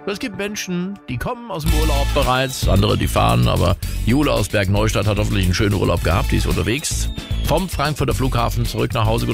Es gibt Menschen, die kommen aus dem Urlaub bereits, andere, die fahren, aber Jule aus Bergneustadt hat hoffentlich einen schönen Urlaub gehabt, die ist unterwegs vom Frankfurter Flughafen zurück nach Hause.